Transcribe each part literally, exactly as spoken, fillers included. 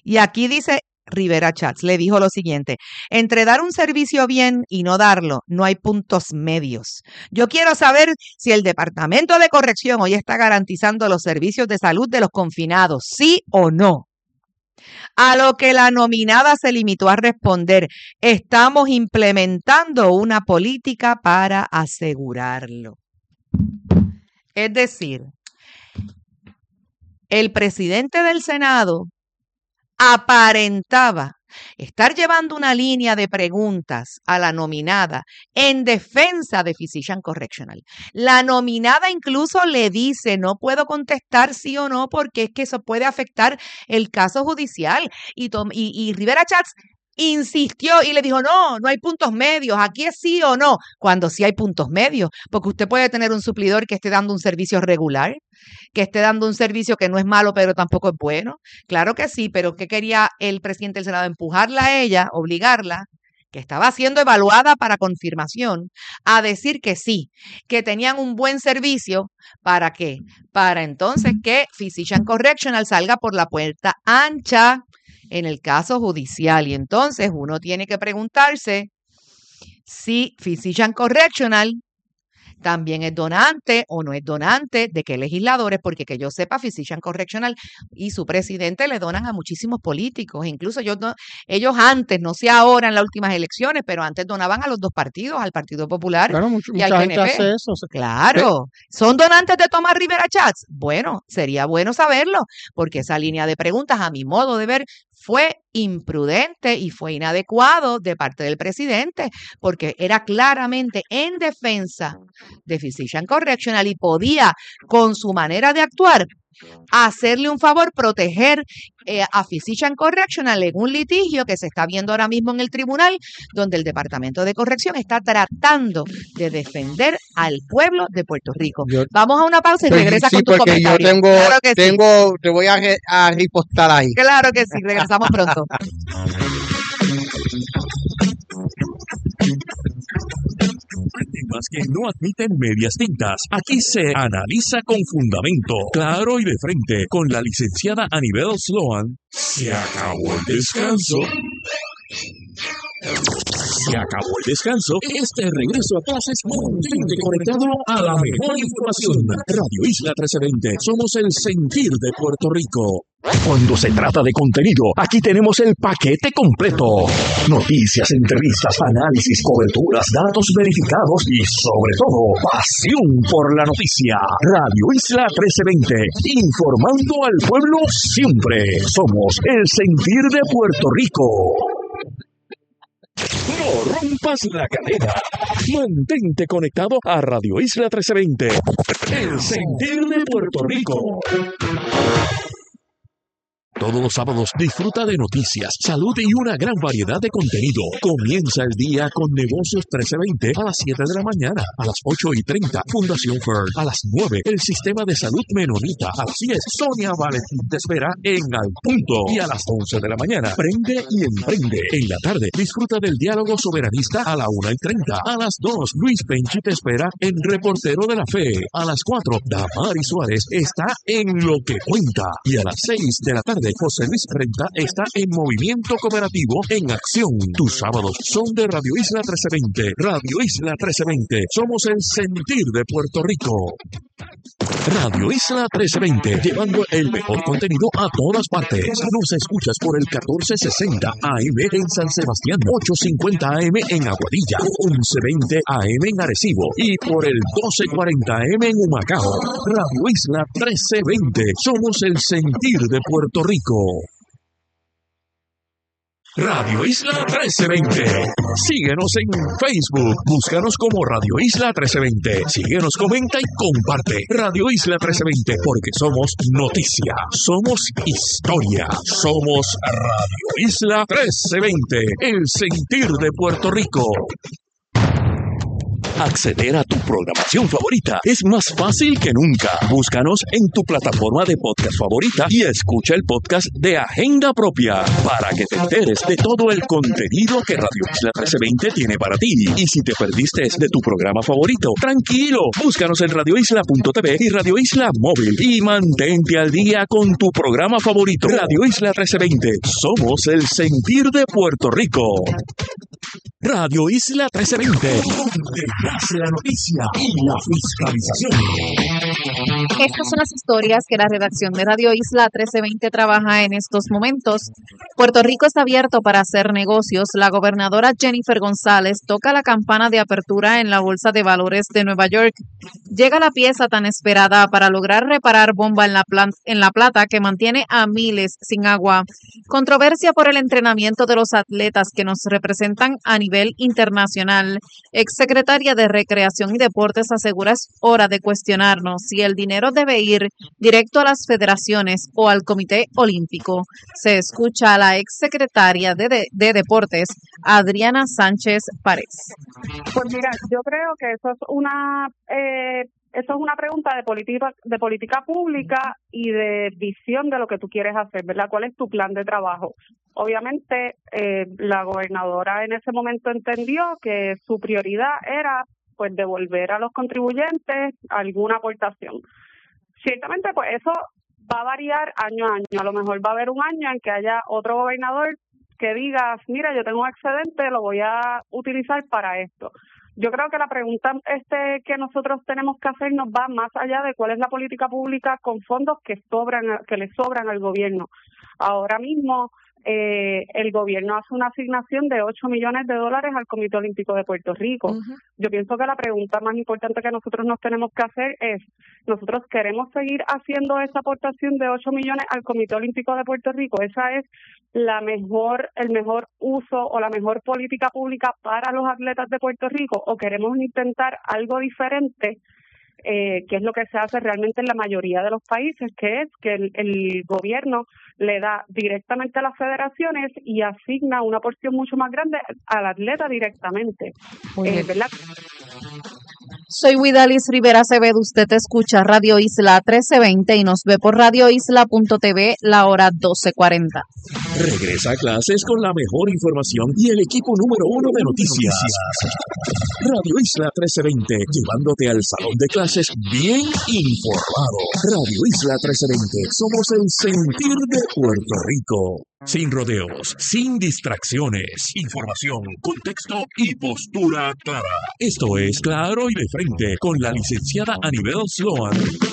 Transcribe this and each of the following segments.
Y aquí dice Rivera Chats, le dijo lo siguiente: entre dar un servicio bien y no darlo, no hay puntos medios. Yo quiero saber si el Departamento de Corrección hoy está garantizando los servicios de salud de los confinados, sí o no. A lo que la nominada se limitó a responder: estamos implementando una política para asegurarlo. Es decir, el presidente del Senado aparentaba estar llevando una línea de preguntas a la nominada en defensa de Physician Correctional. La nominada incluso le dice: no puedo contestar sí o no porque es que eso puede afectar el caso judicial. Y, y, y Rivera Chats insistió y le dijo: no, no hay puntos medios, aquí es sí o no, cuando sí hay puntos medios, porque usted puede tener un suplidor que esté dando un servicio regular, que esté dando un servicio que no es malo, pero tampoco es bueno. Claro que sí, pero ¿qué quería el presidente del Senado? Empujarla a ella, obligarla, que estaba siendo evaluada para confirmación, a decir que sí, que tenían un buen servicio. ¿Para qué? Para entonces que Physician Correctional salga por la puerta ancha en el caso judicial. Y entonces uno tiene que preguntarse si Physician Correctional también es donante o no es donante de qué legisladores, porque que yo sepa, Physician Correctional y su presidente le donan a muchísimos políticos. Incluso ellos, no, ellos antes, no sé ahora en las últimas elecciones, pero antes donaban a los dos partidos, al Partido Popular claro, mucho, y al mucha P N P. Gente hace eso. Claro. ¿Son donantes de Tomás Rivera Chats? Bueno, sería bueno saberlo, porque esa línea de preguntas, a mi modo de ver, fue imprudente y fue inadecuado de parte del presidente, porque era claramente en defensa de Physician Correctional y podía, con su manera de actuar, hacerle un favor, proteger eh, a Physician Correctional en un litigio que se está viendo ahora mismo en el tribunal, donde el Departamento de Corrección está tratando de defender al pueblo de Puerto Rico. Yo, Vamos a una pausa y regresa sí, con tus comentarios. Yo tengo, claro que tengo sí. te voy a, re, a ripostar ahí. Claro que sí, regresamos pronto. Temas que no admiten medias tintas. Aquí se analiza con fundamento, claro y de frente, con la licenciada Anibel Sloan. Se acabó el descanso. Se acabó el descanso. Este regreso a clases mantente conectado a la mejor información. Radio Isla trece veinte. Somos el sentir de Puerto Rico. Cuando se trata de contenido, aquí tenemos el paquete completo. Noticias, entrevistas, análisis, coberturas, datos verificados y, sobre todo, pasión por la noticia. Radio Isla trece veinte. Informando al pueblo siempre. Somos el sentir de Puerto Rico. No rompas la cadena. Mantente conectado a Radio Isla trece veinte. El sentir de Puerto Rico. Todos los sábados disfruta de noticias, salud y una gran variedad de contenido. Comienza el día con Negocios trece veinte a las siete de la mañana. A las ocho y treinta, Fundación Fern. A las nueve, el Sistema de Salud Menonita. A las diez, Sonia Valentín te espera en Al Punto. Y a las once de la mañana, Prende y Emprende. En la tarde, disfruta del Diálogo Soberanista a la una y treinta. A las dos, Luis Penchi te espera en Reportero de la Fe. A las cuatro, Damari Suárez está en Lo que Cuenta. Y a las seis de la tarde, José Luis Renta está en Movimiento Cooperativo en Acción. Tus sábados son de Radio Isla trece veinte. Radio Isla trece veinte. Somos el sentir de Puerto Rico. Radio Isla trece veinte, llevando el mejor contenido a todas partes. Nos escuchas por el catorce sesenta A M en San Sebastián, ochocientos cincuenta A M en Aguadilla, once veinte A M en Arecibo y por el doce cuarenta A M en Humacao. Radio Isla trece veinte, somos el sentir de Puerto Rico. Radio Isla trece veinte. Síguenos en Facebook. Búscanos como Radio Isla trece veinte. Síguenos, comenta y comparte. Radio Isla trece veinte, porque somos noticia, somos historia, somos Radio Isla trece veinte, el sentir de Puerto Rico. Acceder a tu programación favorita es más fácil que nunca. Búscanos en tu plataforma de podcast favorita y escucha el podcast de Agenda Propia para que te enteres de todo el contenido que Radio Isla trece veinte tiene para ti. Y si te perdiste de tu programa favorito, tranquilo, búscanos en radio isla punto t v y Radio Isla Móvil y mantente al día con tu programa favorito. Radio Isla trece veinte, somos el sentir de Puerto Rico. Radio Isla trece veinte, donde nace la noticia y la fiscalización. Estas son las historias que la redacción de Radio Isla trece veinte trabaja en estos momentos. Puerto Rico está abierto para hacer negocios. La gobernadora Jennifer González toca la campana de apertura en la Bolsa de Valores de Nueva York. Llega la pieza tan esperada para lograr reparar bomba en la, plan- en la plata que mantiene a miles sin agua. Controversia por el entrenamiento de los atletas que nos representan a nivel internacional. Exsecretaria de Recreación y Deportes asegura es hora de cuestionarnos si el dinero debe ir directo a las federaciones o al Comité Olímpico. Se escucha a la exsecretaria de, de, de Deportes, Adriana Sánchez Párez. Pues mira, yo creo que eso es una eh, eso es una pregunta de política de política pública y de visión de lo que tú quieres hacer, ¿verdad? ¿Cuál es tu plan de trabajo? Obviamente, eh, la gobernadora en ese momento entendió que su prioridad era pues devolver a los contribuyentes alguna aportación. Ciertamente, pues eso va a variar año a año. A lo mejor va a haber un año en que haya otro gobernador que diga, mira, yo tengo un excedente, lo voy a utilizar para esto. Yo creo que la pregunta este que nosotros tenemos que hacernos va más allá de cuál es la política pública con fondos que sobran, que le sobran al gobierno. Ahora mismo eh, el gobierno hace una asignación de ocho millones de dólares al Comité Olímpico de Puerto Rico. Uh-huh. Yo pienso que la pregunta más importante que nosotros nos tenemos que hacer es, ¿nosotros queremos seguir haciendo esa aportación de ocho millones al Comité Olímpico de Puerto Rico? Esa es la mejor, el mejor uso o la mejor política pública para los atletas de Puerto Rico, o queremos intentar algo diferente, eh, que es lo que se hace realmente en la mayoría de los países, que es que el, el gobierno le da directamente a las federaciones y asigna una porción mucho más grande al atleta directamente. Eh, ¿verdad? Soy Widalis Rivera Acevedo, usted escucha Radio Isla trece veinte y nos ve por radio isla punto t v la hora doce cuarenta. Regresa a clases con la mejor información y el equipo número uno de noticias. Radio Isla trece veinte, llevándote al salón de clases bien informado. Radio Isla trece veinte, somos el sentir de Puerto Rico. Sin rodeos, sin distracciones, información, contexto y postura clara. Esto es Claro y de Frente con la licenciada Anibel Sloan.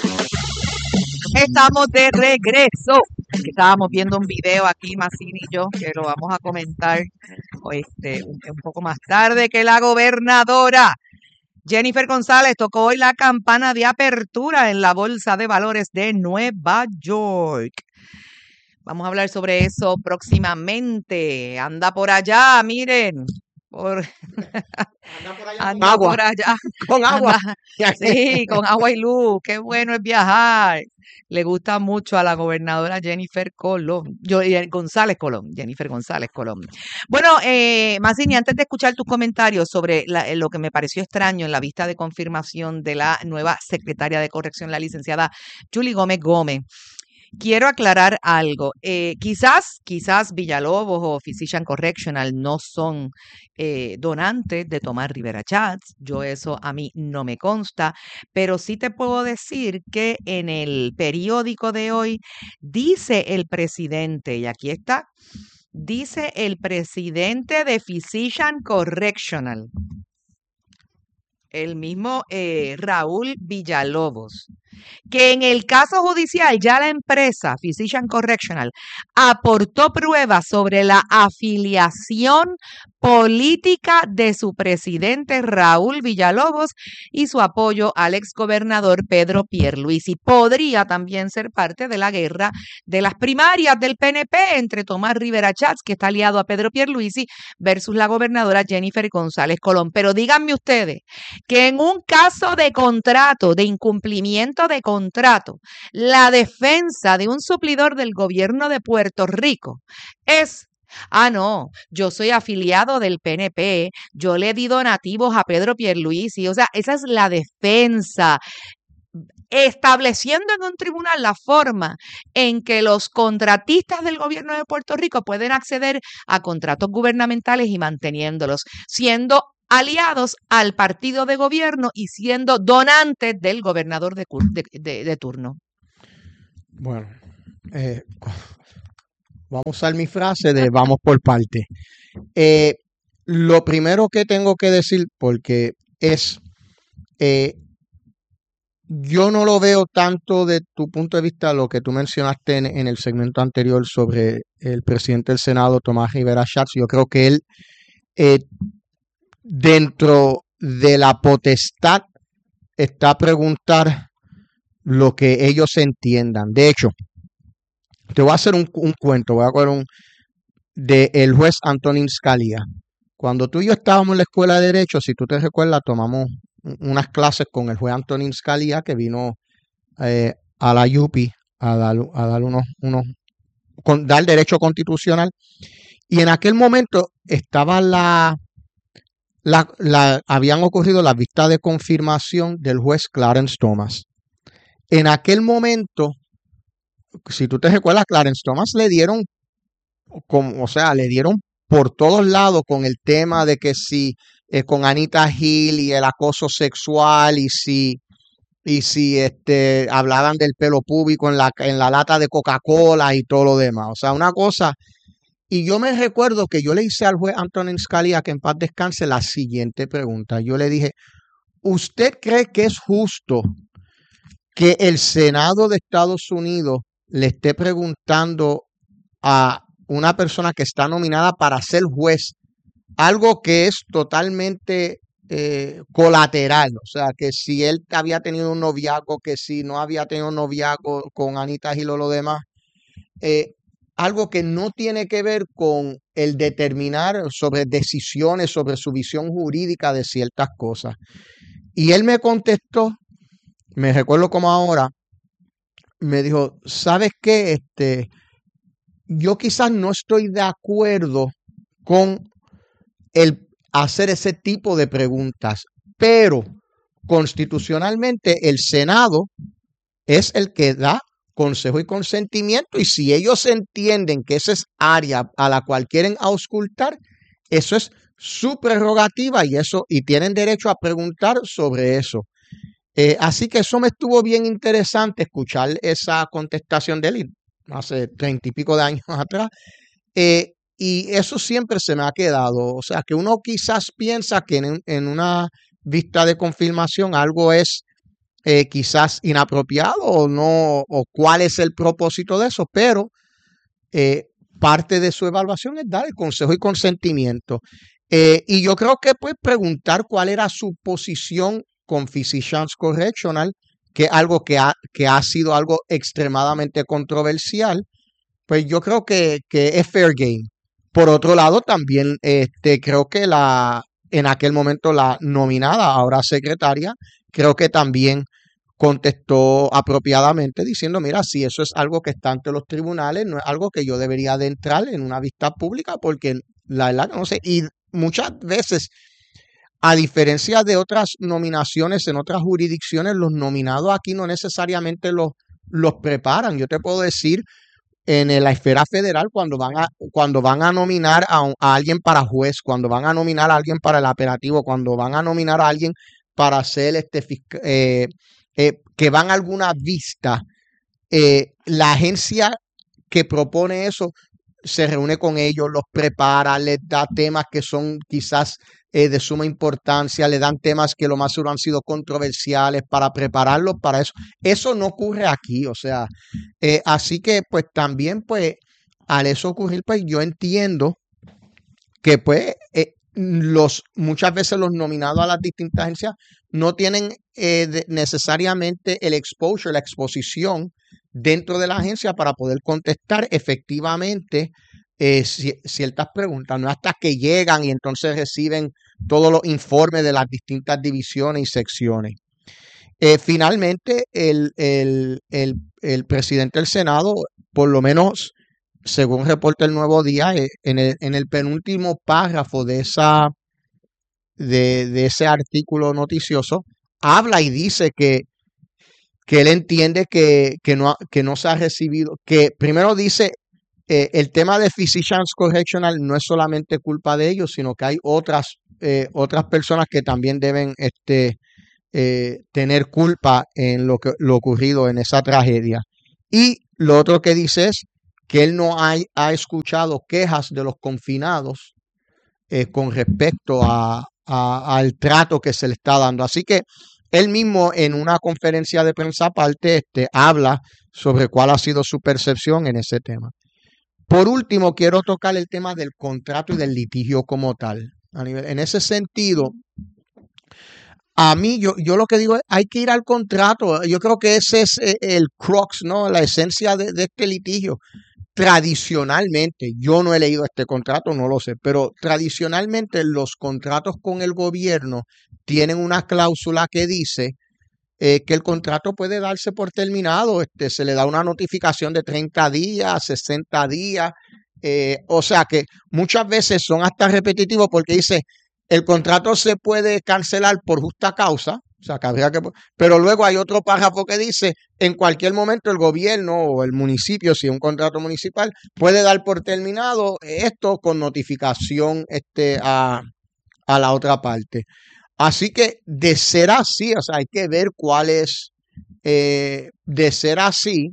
Estamos de regreso. Estábamos viendo un video aquí, Massini y yo, que lo vamos a comentar este, un, un poco más tarde, que la gobernadora Jennifer González tocó hoy la campana de apertura en la Bolsa de Valores de Nueva York. Vamos a hablar sobre eso próximamente. Anda por allá, miren. Por... Anda por allá. Anda con agua. por allá. Con agua. Anda... Sí, con agua y luz. Qué bueno es viajar. Le gusta mucho a la gobernadora Jennifer Colón. Yo, González Colón. Jennifer González Colón. Bueno, eh, Massini, antes de escuchar tus comentarios sobre la, lo que me pareció extraño en la vista de confirmación de la nueva secretaria de Corrección, la licenciada Julie Gómez Gómez, quiero aclarar algo. Eh, quizás, quizás Villalobos o Physician Correctional no son eh, donantes de Tomás Rivera Chats. Yo eso a mí no me consta, pero sí te puedo decir que en el periódico de hoy dice el presidente, y aquí está, dice el presidente de Physician Correctional, el mismo eh, Raúl Villalobos, que en el caso judicial ya la empresa Physician Correctional aportó pruebas sobre la afiliación política de su presidente Raúl Villalobos y su apoyo al exgobernador Pedro Pierluisi. Podría también ser parte de la guerra de las primarias del P N P entre Tomás Rivera Chats, que está aliado a Pedro Pierluisi, versus la gobernadora Jennifer González Colón. Pero díganme ustedes que en un caso de contrato, de incumplimiento de contrato, la defensa de un suplidor del gobierno de Puerto Rico es Ah, no, yo soy afiliado del P N P, yo le di donativos a Pedro Pierluisi, o sea, esa es la defensa, estableciendo en un tribunal la forma en que los contratistas del gobierno de Puerto Rico pueden acceder a contratos gubernamentales y manteniéndolos, siendo aliados al partido de gobierno y siendo donantes del gobernador de, de, de, de turno. Bueno, eh, vamos a usar mi frase de vamos por parte. Eh, lo primero que tengo que decir, porque es, eh, yo no lo veo tanto de tu punto de vista, lo que tú mencionaste en, en el segmento anterior sobre el presidente del Senado, Tomás Rivera Schatz. Yo creo que él, eh, dentro de la potestad, está a preguntar lo que ellos entiendan. De hecho, te voy a hacer un, un cuento, voy a coger un de el juez Antonín Scalia. Cuando tú y yo estábamos en la escuela de Derecho, si tú te recuerdas, tomamos unas clases con el juez Antonín Scalia, que vino eh, a la U P I a dar, a dar unos, unos con, dar derecho constitucional. Y en aquel momento estaba la, la, la habían ocurrido las vistas de confirmación del juez Clarence Thomas. En aquel momento, si tú te recuerdas, Clarence Thomas le dieron, como, o sea, le dieron por todos lados con el tema de que si eh, con Anita Hill y el acoso sexual y si y si este hablaban del pelo público en la en la lata de Coca-Cola y todo lo demás, o sea, una cosa. Y yo me recuerdo que yo le hice al juez Antonín Scalia, que en paz descanse, la siguiente pregunta. Yo le dije, ¿usted cree que es justo que el Senado de Estados Unidos le esté preguntando a una persona que está nominada para ser juez algo que es totalmente eh, colateral? O sea, que si él había tenido un noviazgo, que si no había tenido un noviazgo con Anita Gil o lo demás, eh, algo que no tiene que ver con el determinar sobre decisiones, sobre su visión jurídica de ciertas cosas. Y él me contestó, me recuerdo como ahora, me dijo, ¿sabes qué? Este, yo quizás no estoy de acuerdo con el hacer ese tipo de preguntas, pero constitucionalmente el Senado es el que da consejo y consentimiento, y si ellos entienden que esa es área a la cual quieren auscultar, eso es su prerrogativa y eso y tienen derecho a preguntar sobre eso. Eh, así que eso me estuvo bien interesante escuchar esa contestación de él hace treinta y pico de años atrás. Eh, y eso siempre se me ha quedado. O sea, que uno quizás piensa que en, en una vista de confirmación algo es eh, quizás inapropiado o no, o cuál es el propósito de eso, pero eh, parte de su evaluación es dar el consejo y consentimiento. Eh, y yo creo que pues preguntar cuál era su posición con Physicians Correctional, que es algo que ha, que ha sido algo extremadamente controversial, pues yo creo que, que es fair game. Por otro lado, también este, creo que la en aquel momento la nominada, ahora secretaria, creo que también contestó apropiadamente diciendo, mira, si eso es algo que está ante los tribunales, no es algo que yo debería de entrar en una vista pública, porque la verdad no sé, y muchas veces, a diferencia de otras nominaciones en otras jurisdicciones, los nominados aquí no necesariamente los, los preparan. Yo te puedo decir, en la esfera federal, cuando van a, cuando van a nominar a, un, a alguien para juez, cuando van a nominar a alguien para el apelativo, cuando van a nominar a alguien para hacer este eh, eh, que van a alguna vista, eh, la agencia que propone eso se reúne con ellos, los prepara, les da temas que son quizás eh, de suma importancia, le dan temas que lo más seguro han sido controversiales para prepararlos para eso. Eso no ocurre aquí, o sea, eh, así que pues también pues al eso ocurrir pues yo entiendo que pues eh, los muchas veces los nominados a las distintas agencias no tienen eh, de, necesariamente el exposure, la exposición dentro de la agencia para poder contestar efectivamente eh, ciertas preguntas, no hasta que llegan y entonces reciben todos los informes de las distintas divisiones y secciones. Eh, finalmente, el, el, el, el presidente del Senado, por lo menos según reporta el Nuevo Día, eh, en el, en el penúltimo párrafo de, esa, de, de ese artículo noticioso, habla y dice que, que él entiende que, que, no, que no se ha recibido, que primero dice, eh, el tema de Physicians Correctional no es solamente culpa de ellos, sino que hay otras, eh, otras personas que también deben este, eh, tener culpa en lo, que, lo ocurrido en esa tragedia. Y lo otro que dice es que él no ha, ha escuchado quejas de los confinados eh, con respecto a, a, al trato que se le está dando. Así que él mismo en una conferencia de prensa aparte este, habla sobre cuál ha sido su percepción en ese tema. Por último, quiero tocar el tema del contrato y del litigio como tal. A nivel, en ese sentido, a mí, yo, yo lo que digo es, hay que ir al contrato. Yo creo que ese es el crux, ¿no? La esencia de, de este litigio. Tradicionalmente, yo no he leído este contrato, no lo sé, pero tradicionalmente los contratos con el gobierno tienen una cláusula que dice eh, que el contrato puede darse por terminado. Este, se le da una notificación de treinta días, sesenta días. Eh, o sea que muchas veces son hasta repetitivos porque dice el contrato se puede cancelar por justa causa. O sea, que habría que, pero luego hay otro párrafo que dice, en cualquier momento el gobierno o el municipio, si es un contrato municipal, puede dar por terminado esto con notificación este, a, a la otra parte. Así que de ser así, o sea, hay que ver cuál es, eh, de ser así,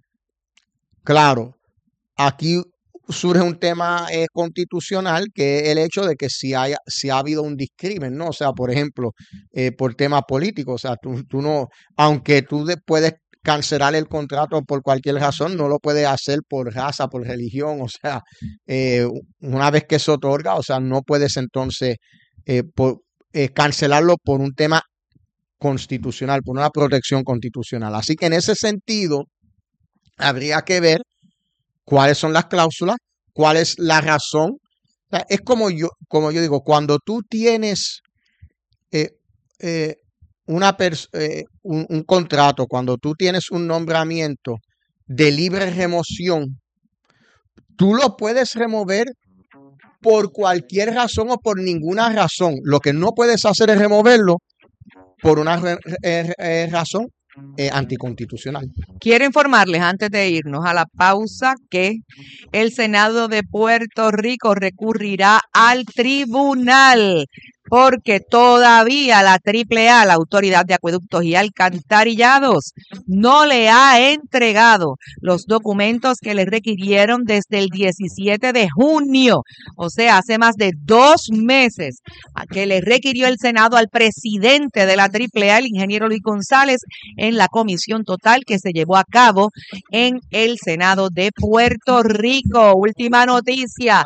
claro, aquí surge un tema eh, constitucional, que es el hecho de que si, haya, si ha habido un discrimen, ¿no? O sea, por ejemplo, eh, por temas políticos, o sea, tú, tú no, aunque tú de, puedes cancelar el contrato por cualquier razón, no lo puedes hacer por raza, por religión, o sea, eh, una vez que se otorga, o sea, no puedes entonces eh, por, eh, cancelarlo por un tema constitucional, por una protección constitucional. Así que en ese sentido, habría que ver cuáles son las cláusulas, cuál es la razón. O sea, es como yo, como yo digo, cuando tú tienes eh, eh, una eh, un, un contrato, cuando tú tienes un nombramiento de libre remoción, tú lo puedes remover por cualquier razón o por ninguna razón. Lo que no puedes hacer es removerlo por una eh, eh, razón Eh, anticonstitucional. Quiero informarles antes de irnos a la pausa que el Senado de Puerto Rico recurrirá al tribunal porque todavía la triple A, la Autoridad de Acueductos y Alcantarillados, no le ha entregado los documentos que le requirieron desde el diecisiete de junio, o sea, hace más de dos meses, a que le requirió el Senado al presidente de la triple A, el ingeniero Luis González, en la comisión total que se llevó a cabo en el Senado de Puerto Rico. Última noticia,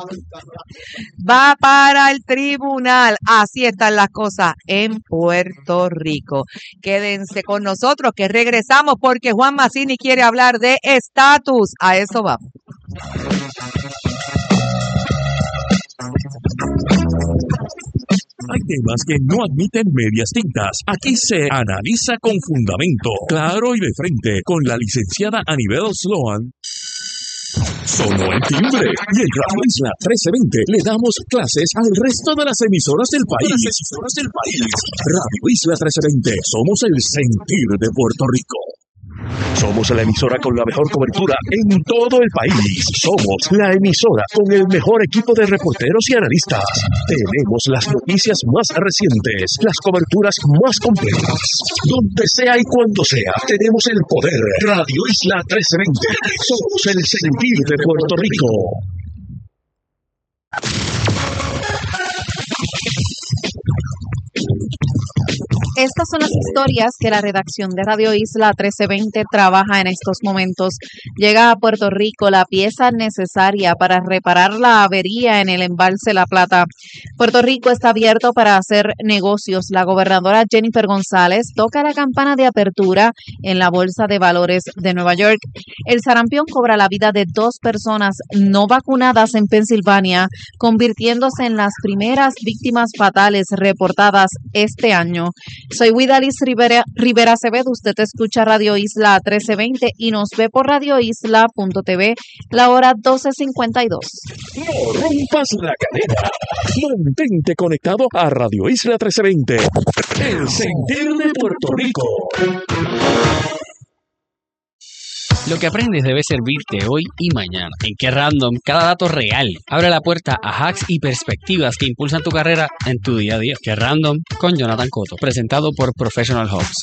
va para el tribunal. Así están las cosas en Puerto Rico. Quédense con nosotros que regresamos porque Juan Mazzini quiere hablar de estatus. A eso vamos. Hay temas que no admiten medias tintas. Aquí se analiza con fundamento, claro y de frente, con la licenciada Anibel Sloan. Sonó el timbre y en Radio Isla trece veinte le damos clases al resto de las emisoras del país. Las emisoras del país. Radio Isla trece veinte, somos el sentir de Puerto Rico. Somos la emisora con la mejor cobertura en todo el país. Somos la emisora con el mejor equipo de reporteros y analistas. Tenemos las noticias más recientes, las coberturas más completas. Donde sea y cuando sea, tenemos el poder. Radio Isla trece veinte. Somos el sentir de Puerto Rico. Estas son las historias que la redacción de Radio Isla trece veinte trabaja en estos momentos. Llega a Puerto Rico la pieza necesaria para reparar la avería en el embalse La Plata. Puerto Rico está abierto para hacer negocios. La gobernadora Jennifer González toca la campana de apertura en la Bolsa de Valores de Nueva York. El sarampión cobra la vida de dos personas no vacunadas en Pensilvania, convirtiéndose en las primeras víctimas fatales reportadas este año. Soy Widalis Rivera, Rivera Acevedo. Usted escucha Radio Isla trece veinte y nos ve por radio isla punto t v, la hora doce cincuenta y dos. No rompas la cadena. Mantente conectado a Radio Isla trece veinte. El sentir de Puerto Rico. Lo que aprendes debe servirte hoy y mañana. En Qué Random, cada dato real abre la puerta a hacks y perspectivas que impulsan tu carrera en tu día a día. Qué Random con Jonathan Cotto, presentado por Professional Hubs.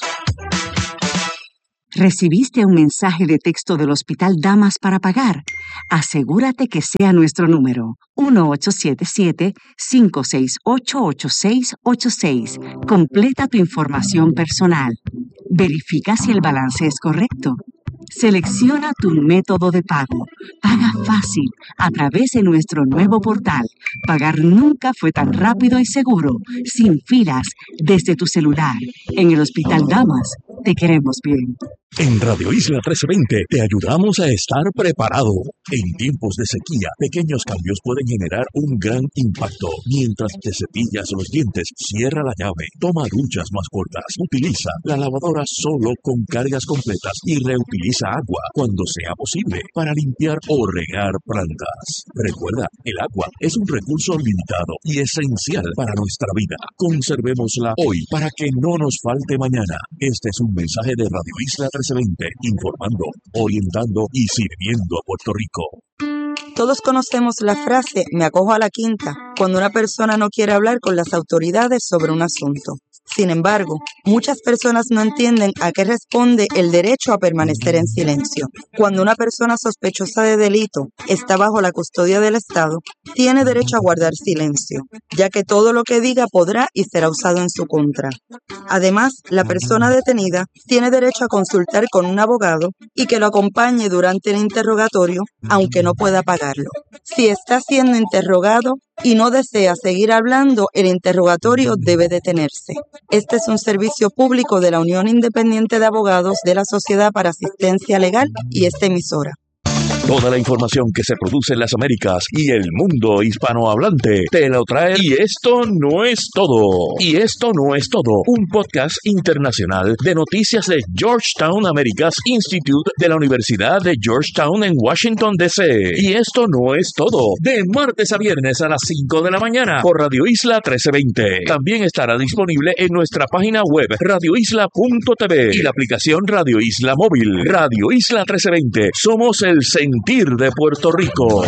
¿Recibiste un mensaje de texto del Hospital Damas para pagar? Asegúrate que sea nuestro número, uno ocho siete siete, cinco seis ocho, ocho seis ocho seis. Completa tu información personal. Verifica si el balance es correcto. Selecciona tu método de pago. Paga fácil a través de nuestro nuevo portal. Pagar nunca fue tan rápido y seguro, sin filas, desde tu celular. En el Hospital Damas, te queremos bien. En Radio Isla trece veinte te ayudamos a estar preparado. En tiempos de sequía, pequeños cambios pueden generar un gran impacto. Mientras te cepillas los dientes, cierra la llave, toma duchas más cortas, utiliza la lavadora solo con cargas completas y reutiliza agua cuando sea posible para limpiar o regar plantas. Recuerda, el agua es un recurso limitado y esencial para nuestra vida. Conservémosla hoy para que no nos falte mañana. Este es un mensaje de Radio Isla trece veinte, informando, orientando y sirviendo a Puerto Rico. Todos conocemos la frase "me acojo a la quinta" cuando una persona no quiere hablar con las autoridades sobre un asunto. Sin embargo, muchas personas no entienden a qué responde el derecho a permanecer en silencio. Cuando una persona sospechosa de delito está bajo la custodia del Estado, tiene derecho a guardar silencio, ya que todo lo que diga podrá y será usado en su contra. Además, la persona detenida tiene derecho a consultar con un abogado y que lo acompañe durante el interrogatorio, aunque no pueda pagarlo. Si está siendo interrogado y no desea seguir hablando, el interrogatorio debe detenerse. Este es un servicio público de la Unión Independiente de Abogados de la Sociedad para Asistencia Legal y esta emisora. Toda la información que se produce en las Américas y el mundo hispanohablante te lo trae. Y esto no es todo. Y esto no es todo. Un podcast internacional de noticias de Georgetown Americas Institute de la Universidad de Georgetown en Washington, D C Y esto no es todo. De martes a viernes a las cinco de la mañana por Radio Isla trece veinte. También estará disponible en nuestra página web radio isla punto t v y la aplicación Radio Isla Móvil. Radio Isla trece veinte. Somos el sentir de Puerto Rico.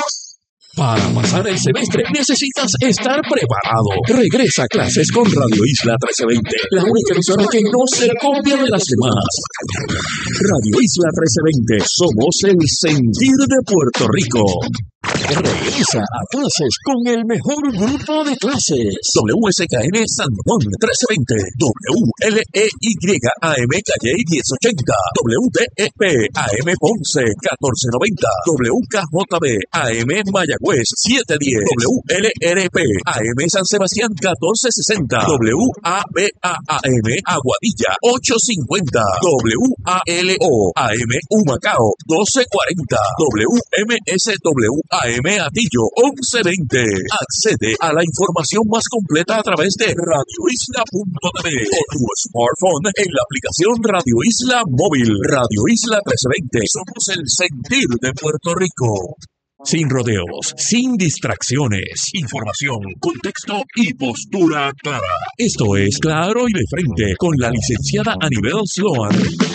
Para pasar el semestre necesitas estar preparado. Regresa a clases con Radio Isla trece veinte, la única emisora que no se copia de las demás. Radio Isla trece veinte, somos el sentir de Puerto Rico. Regresa a clases con el mejor grupo de clases. W S K N San Juan trece veinte, W L E Y A M Calle diez ochenta, W T E P A M Ponce catorce noventa, W K J B A M Mayagüez siete diez, W L R P A M San Sebastián catorce sesenta, W A B A A M Aguadilla ocho cincuenta, W A L O A M Humacao doce cuarenta, W M S W A M Atillo once veinte. Accede a la información más completa a través de radio isla punto t v o tu smartphone en la aplicación Radio Isla Móvil. Radio Isla trece veinte. Somos el sentir de Puerto Rico. Sin rodeos, sin distracciones, información, contexto y postura clara. Esto es Claro y de Frente con la licenciada Anibel Sloan.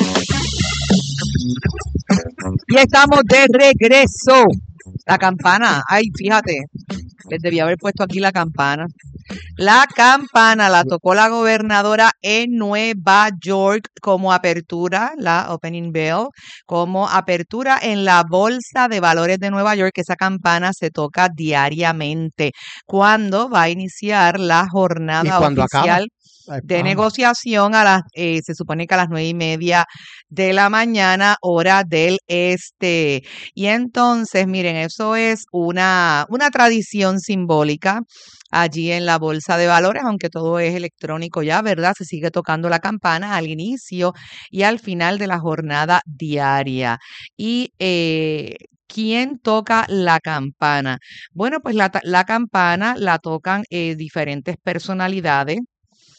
Y estamos de regreso. La campana, ay, fíjate, les debía haber puesto aquí la campana. La campana la tocó la gobernadora en Nueva York como apertura, la opening bell, como apertura en la Bolsa de Valores de Nueva York. Esa campana se toca diariamente cuando va a iniciar la jornada oficial de negociación a las, eh, se supone que a las nueve y media de la mañana, hora del este. Y entonces, miren, eso es una, una tradición simbólica allí en la Bolsa de Valores, aunque todo es electrónico ya, ¿verdad? Se sigue tocando la campana al inicio y al final de la jornada diaria. Y eh, ¿quién toca la campana? Bueno, pues la, la campana la tocan eh, diferentes personalidades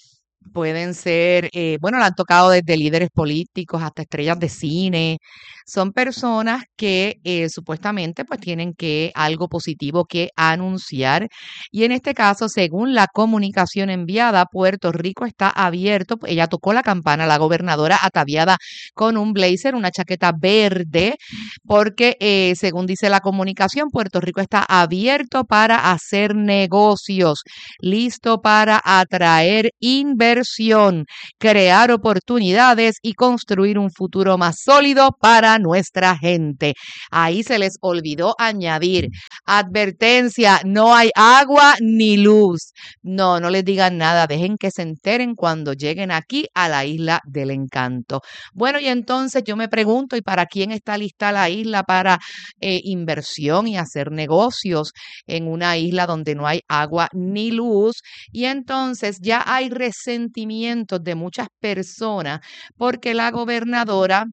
pueden ser, eh, bueno, la han tocado desde líderes políticos hasta estrellas de cine. Son personas que eh, supuestamente pues tienen que algo positivo que anunciar. Y en este caso, según la comunicación enviada, Puerto Rico está abierto. Ella tocó la campana, la gobernadora ataviada con un blazer, una chaqueta verde, porque eh, según dice la comunicación, Puerto Rico está abierto para hacer negocios, listo para atraer inversión, crear oportunidades y construir un futuro más sólido para nuestra gente. Ahí se les olvidó añadir, advertencia, no hay agua ni luz. No, no les digan nada, dejen que se enteren cuando lleguen aquí a la Isla del Encanto. Bueno, y entonces yo me pregunto, ¿y para quién está lista la isla para eh, inversión y hacer negocios en una isla donde no hay agua ni luz? Y entonces ya hay resentimientos de muchas personas porque la gobernadora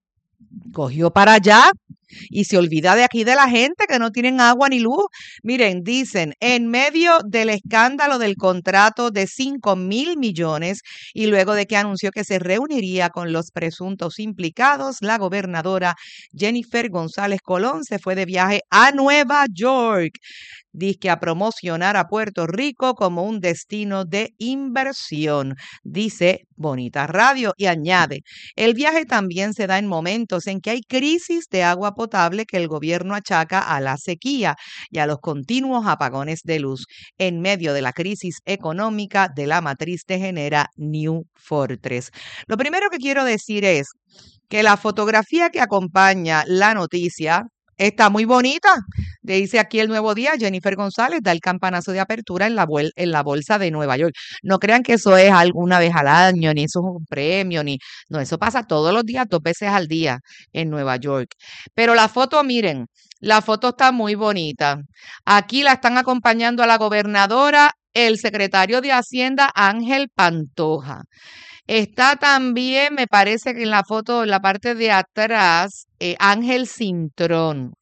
cogió para allá y se olvida de aquí de la gente que no tienen agua ni luz. Miren, dicen, en medio del escándalo del contrato de cinco mil millones y luego de que anunció que se reuniría con los presuntos implicados, la gobernadora Jennifer González Colón se fue de viaje a Nueva York. Dice a promocionar a Puerto Rico como un destino de inversión, dice Bonita Radio, y añade, el viaje también se da en momentos en que hay crisis de agua potable que el gobierno achaca a la sequía y a los continuos apagones de luz en medio de la crisis económica de la matriz de genera New Fortress. Lo primero que quiero decir es que la fotografía que acompaña la noticia está muy bonita. Dice aquí el Nuevo Día, Jennifer González da el campanazo de apertura en la, en la bolsa de Nueva York. No crean que eso es alguna vez al año, ni eso es un premio, ni no, eso pasa todos los días, dos veces al día en Nueva York. Pero la foto, miren, la foto está muy bonita. Aquí la están acompañando a la gobernadora, el secretario de Hacienda, Ángel Pantoja. Está también, me parece que en la foto, en la parte de atrás, eh, Ángel Cintrón,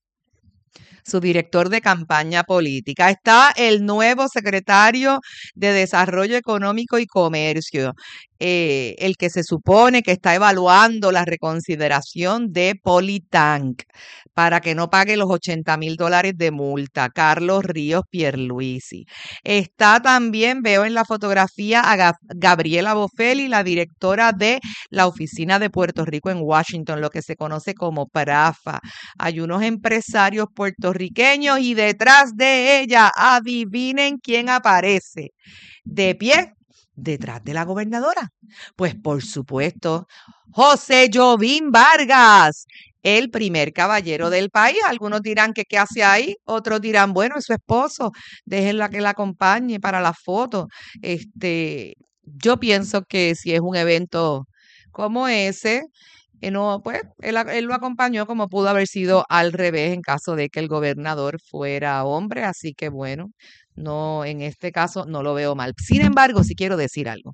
su director de campaña política. Está el nuevo secretario de Desarrollo Económico y Comercio, eh, el que se supone que está evaluando la reconsideración de Politank para que no pague los ochenta mil dólares de multa, Carlos Ríos Pierluisi. Está también, veo en la fotografía a Gab- Gabriela Bofelli, la directora de la Oficina de Puerto Rico en Washington, lo que se conoce como PRAFA. Hay unos empresarios puertorriqueños y detrás de ella, adivinen quién aparece de pie detrás de la gobernadora. Pues por supuesto, José Jovín Vargas, el primer caballero del país. Algunos dirán que qué hace ahí, otros dirán, bueno, es su esposo, déjenla que la acompañe para la foto. Este, yo pienso que si es un evento como ese, eh, no, pues él, él lo acompañó como pudo haber sido al revés en caso de que el gobernador fuera hombre, así que bueno, no, en este caso no lo veo mal. Sin embargo, sí quiero decir algo.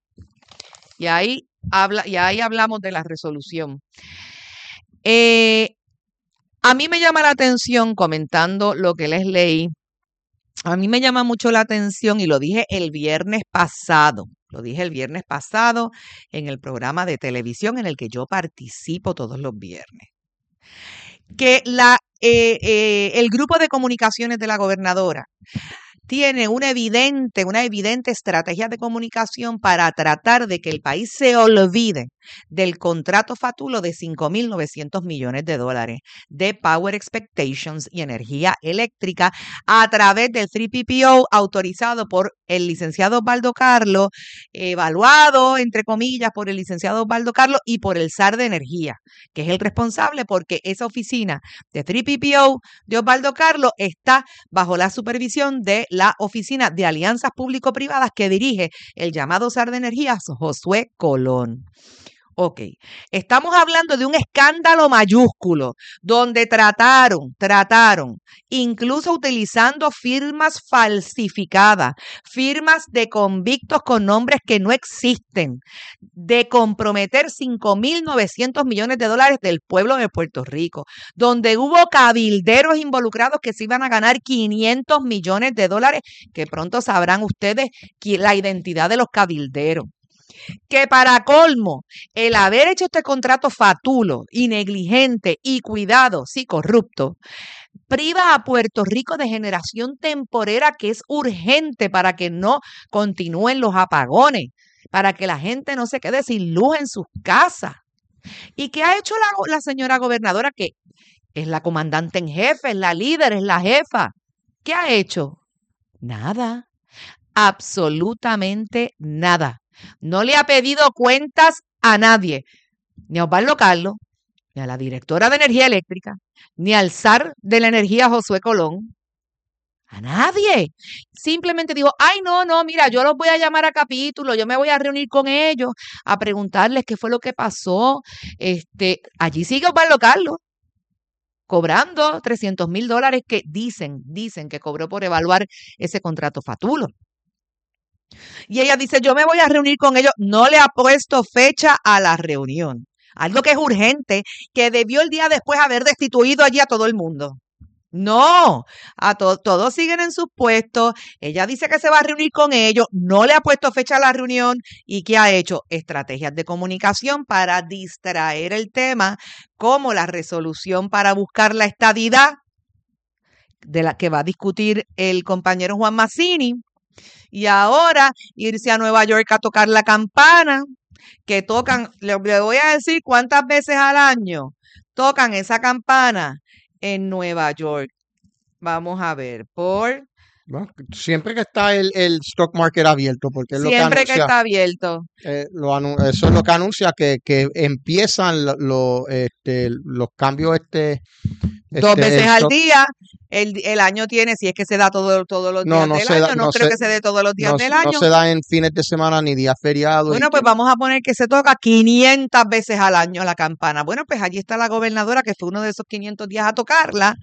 Y ahí habla, y ahí hablamos de la resolución. Eh, a mí me llama la atención, comentando lo que les leí, a mí me llama mucho la atención y lo dije el viernes pasado, lo dije el viernes pasado en el programa de televisión en el que yo participo todos los viernes, que la, eh, eh, el grupo de comunicaciones de la gobernadora tiene una evidente, una evidente estrategia de comunicación para tratar de que el país se olvide del contrato fatulo de cinco mil novecientos millones de dólares de Power Expectations y energía eléctrica a través del tres P P O autorizado por el licenciado Osvaldo Carlos, evaluado, entre comillas, por el licenciado Osvaldo Carlos y por el S A R de Energía, que es el responsable porque esa oficina de tres P P O de Osvaldo Carlos está bajo la supervisión de la Oficina de Alianzas Público-Privadas que dirige el llamado S A R de Energía, Josué Colón. Ok, estamos hablando de un escándalo mayúsculo donde trataron, trataron, incluso utilizando firmas falsificadas, firmas de convictos con nombres que no existen, de comprometer cinco mil novecientos millones de dólares del pueblo de Puerto Rico, donde hubo cabilderos involucrados que se iban a ganar quinientos millones de dólares, que pronto sabrán ustedes la identidad de los cabilderos. Que para colmo, el haber hecho este contrato fatulo y negligente y cuidado, sí, corrupto, priva a Puerto Rico de generación temporera que es urgente para que no continúen los apagones, para que la gente no se quede sin luz en sus casas. ¿Y qué ha hecho la, la señora gobernadora, que es la comandante en jefe, es la líder, es la jefa? ¿Qué ha hecho? Nada, absolutamente nada. No le ha pedido cuentas a nadie, ni a Osvaldo Carlos, ni a la directora de Energía Eléctrica, ni al zar de la energía Josué Colón, a nadie. Simplemente dijo, ay, no, no, mira, yo los voy a llamar a capítulo, yo me voy a reunir con ellos a preguntarles qué fue lo que pasó. Este, allí sigue Osvaldo Carlos, cobrando trescientos mil dólares que dicen, dicen que cobró por evaluar ese contrato fatulo. Y ella dice, yo me voy a reunir con ellos. No le ha puesto fecha a la reunión. Algo que es urgente, que debió el día después haber destituido allí a todo el mundo. No, a to- todos siguen en sus puestos. Ella dice que se va a reunir con ellos. No le ha puesto fecha a la reunión. ¿Y qué ha hecho? Estrategias de comunicación para distraer el tema, como la resolución para buscar la estadidad, de la que va a discutir el compañero Juan Mazzini. Y ahora irse a Nueva York a tocar la campana, que tocan, le, le voy a decir cuántas veces al año tocan esa campana en Nueva York. Vamos a ver, por Bueno, siempre que está el, el stock market abierto, porque es lo que siempre que anuncia, está abierto. eh, lo anu- eso es lo que anuncia que, que empiezan lo- lo, este, los cambios este, Dos este, veces el al stock- día. El, el año tiene, si es que se da todo, todos los No, días no del se año, da, no no creo se, que se dé todos los días no, del no año. se da en fines de semana ni días feriados. y Bueno, pues que- vamos a poner que se toca quinientas veces al año la campana. Bueno, pues allí está la gobernadora, que fue uno de esos quinientos días a tocarla.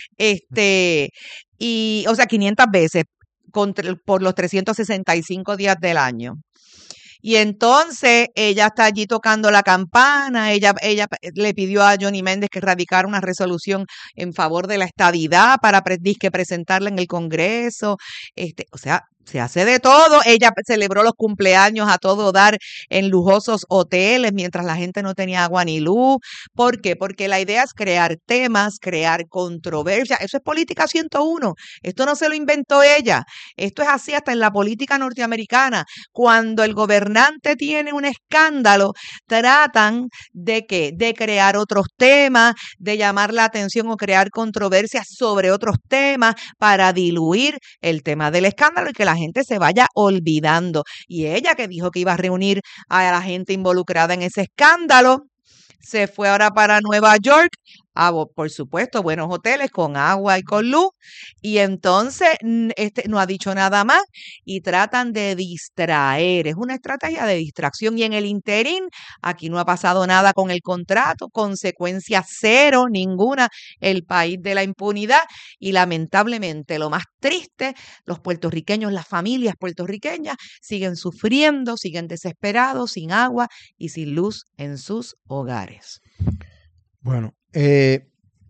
Este, y, o sea, quinientas veces contra- por los trescientos sesenta y cinco días del año. Y entonces ella está allí tocando la campana, ella, ella le pidió a Johnny Méndez que radicara una resolución en favor de la estadidad para pre- disque presentarla en el Congreso. Este, o sea, se hace de todo. Ella celebró los cumpleaños a todo dar en lujosos hoteles mientras la gente no tenía agua ni luz. ¿Por qué? Porque la idea es crear temas, crear controversia. Eso es política ciento uno. Esto no se lo inventó ella. Esto es así hasta en la política norteamericana. Cuando el gobernante tiene un escándalo, tratan de qué? De crear otros temas, de llamar la atención o crear controversias sobre otros temas para diluir el tema del escándalo y que la gente se vaya olvidando. Y ella, que dijo que iba a reunir a la gente involucrada en ese escándalo, se fue ahora para Nueva York, a, bo- por supuesto, buenos hoteles con agua y con luz, y entonces mm, este, no ha dicho nada más y tratan de distraer. Es una estrategia de distracción, y en el interín aquí no ha pasado nada con el contrato, consecuencia cero, ninguna, el país de la impunidad. Y lamentablemente, lo más triste, los puertorriqueños, las familias puertorriqueñas siguen sufriendo, siguen desesperados, sin agua y sin luz en sus hogares. Bueno, eh,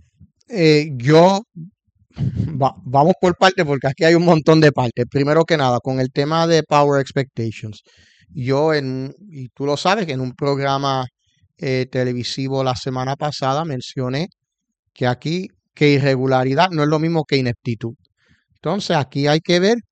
eh, yo va- vamos por parte porque aquí hay un montón de partes. Primero que nada, con el tema de Power Expectations. Yo, en, y tú lo sabes, que en un programa eh, televisivo la semana pasada mencioné que aquí que irregularidad no es lo mismo que ineptitud. Entonces, aquí hay que ver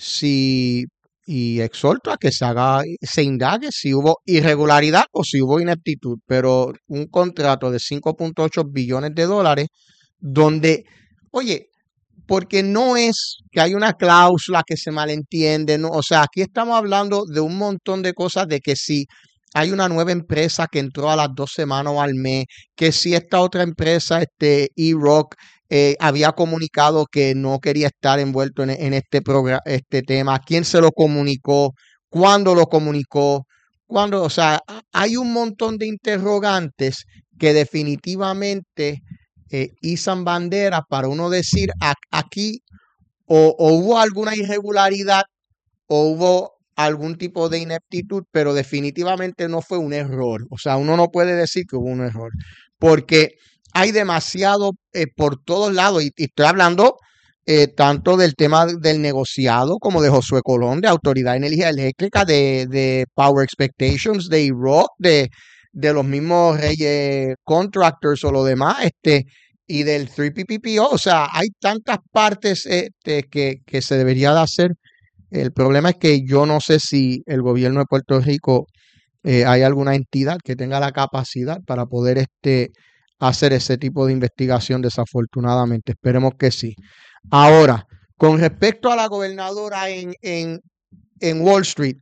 si, y exhorto a que se haga, se indague si hubo irregularidad o si hubo ineptitud, pero un contrato de cinco punto ocho billones de dólares donde, oye, porque no es que hay una cláusula que se malentiende, ¿no? O sea, aquí estamos hablando de un montón de cosas, de que si hay una nueva empresa que entró a las dos semanas o al mes, que si esta otra empresa, este E-Rock, eh, había comunicado que no quería estar envuelto en, en este programa, este tema, quién se lo comunicó, cuándo lo comunicó, cuándo, o sea, a- hay un montón de interrogantes que definitivamente eh, izan banderas para uno decir a- aquí o, o hubo alguna irregularidad o hubo algún tipo de ineptitud, pero definitivamente no fue un error. O sea, uno no puede decir que hubo un error, porque hay demasiado eh, por todos lados, y, y estoy hablando eh, tanto del tema del negociado como de Josué Colón, de Autoridad de Energía Eléctrica, de, de Power Expectations, de I R O C, de, de los mismos Reyes Contractors o lo demás, este, y del tres P P P O. O sea, hay tantas partes este, que, que se debería de hacer. El problema es que yo no sé si el gobierno de Puerto Rico eh, hay alguna entidad que tenga la capacidad para poder este, hacer ese tipo de investigación, desafortunadamente. Esperemos que sí. Ahora, con respecto a la gobernadora en, en, en Wall Street,